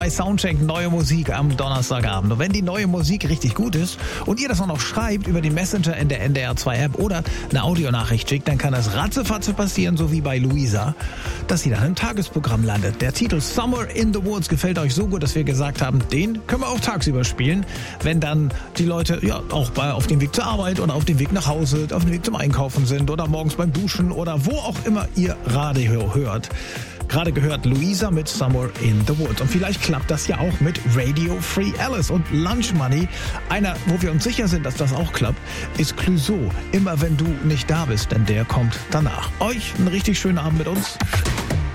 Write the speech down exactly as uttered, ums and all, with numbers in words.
Bei Soundcheck neue Musik am Donnerstagabend. Und wenn die neue Musik richtig gut ist und ihr das auch noch schreibt über den Messenger in der N D R zwei App oder eine Audionachricht schickt, dann kann das ratzefatze passieren, so wie bei Luisa, dass sie dann im Tagesprogramm landet. Der Titel Summer in the Woods gefällt euch so gut, dass wir gesagt haben, den können wir auch tagsüber spielen, wenn dann die Leute ja auch bei, auf dem Weg zur Arbeit oder auf dem Weg nach Hause, auf dem Weg zum Einkaufen sind oder morgens beim Duschen oder wo auch immer ihr Radio hört. Gerade gehört Luisa mit Summer in the Woods. Und vielleicht klappt das ja auch mit Radio Free Alice und Lunch Money. Einer, wo wir uns sicher sind, dass das auch klappt, ist Clouseau. Immer wenn du nicht da bist, denn der kommt danach. Euch einen richtig schönen Abend mit uns.